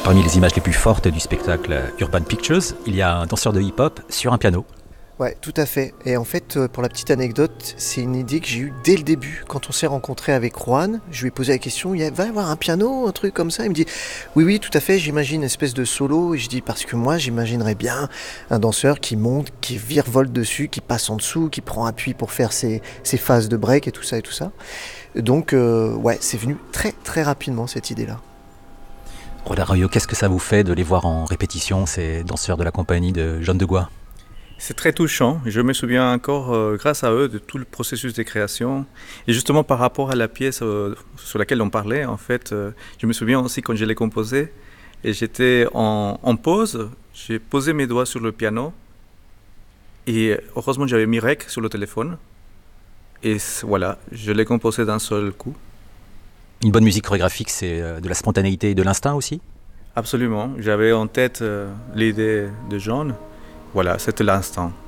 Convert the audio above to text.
Parmi les images les plus fortes du spectacle Urban Pictures, il y a un danseur de hip-hop sur un piano. Ouais, tout à fait. Et en fait, pour la petite anecdote, c'est une idée que j'ai eue dès le début. Quand on s'est rencontré avec Juan, je lui ai posé la question, va y avoir un piano, un truc comme ça? Il me dit, oui, tout à fait, j'imagine une espèce de solo. Et je dis, parce que moi, j'imaginerais bien un danseur qui monte, qui virevolte dessus, qui passe en dessous, qui prend appui pour faire ses phases de break et tout ça et tout ça. Donc, ouais, c'est venu très très rapidement cette idée-là. Roland Arroyo, qu'est-ce que ça vous fait de les voir en répétition, ces danseurs de la compagnie de John de Gois? C'est très touchant. Je me souviens encore, grâce à eux, de tout le processus de création. Et justement, par rapport à la pièce sur laquelle on parlait, en fait, je me souviens aussi quand je l'ai composée, et j'étais en pause, j'ai posé mes doigts sur le piano, et heureusement, j'avais mis rec sur le téléphone. Et voilà, je l'ai composé d'un seul coup. Une bonne musique chorégraphique, c'est de la spontanéité et de l'instinct aussi? Absolument. J'avais en tête l'idée de John. Voilà, c'était l'instant.